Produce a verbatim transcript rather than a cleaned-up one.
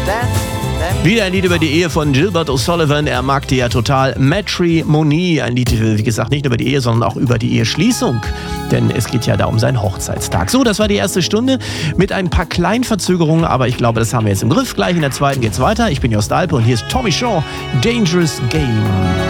Wieder ein Lied über die Ehe von Gilbert O'Sullivan. Er mag die ja total. Matrimony. Ein Lied, wie gesagt, nicht nur über die Ehe, sondern auch über die Eheschließung. Denn es geht ja da um seinen Hochzeitstag. So, das war die erste Stunde mit ein paar kleinen Verzögerungen. Aber ich glaube, das haben wir jetzt im Griff. Gleich in der zweiten geht's weiter. Ich bin Jost Alpe und hier ist Tommy Shaw. Dangerous Game.